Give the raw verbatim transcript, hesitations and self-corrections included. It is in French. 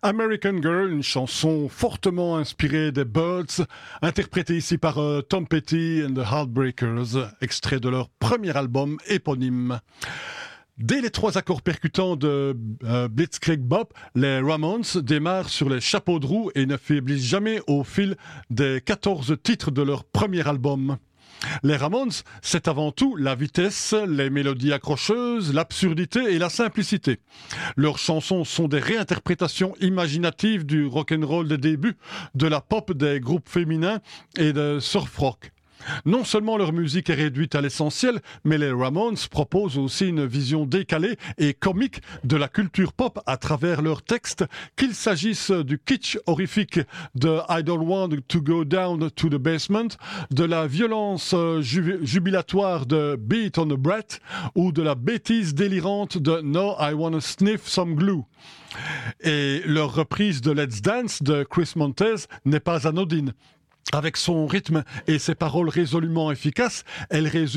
American Girl, une chanson fortement inspirée des Byrds, interprétée ici par euh, Tom Petty and the Heartbreakers, extrait de leur premier album éponyme. Dès les trois accords percutants de euh, Blitzkrieg Bop, les Ramones démarrent sur les chapeaux de roue et ne faiblissent jamais au fil des quatorze titres de leur premier album. Les Ramones, c'est avant tout la vitesse, les mélodies accrocheuses, l'absurdité et la simplicité. Leurs chansons sont des réinterprétations imaginatives du rock'n'roll des débuts, de la pop des groupes féminins et de surf rock. Non seulement leur musique est réduite à l'essentiel, mais les Ramones proposent aussi une vision décalée et comique de la culture pop à travers leurs textes, qu'il s'agisse du kitsch horrifique de I Don't Want to Go Down to the Basement, de la violence ju- jubilatoire de Beat on the Brat ou de la bêtise délirante de No I Wanna Sniff Some Glue. Et leur reprise de Let's Dance de Chris Montez n'est pas anodine. Avec son rythme et ses paroles résolument efficaces, elle résume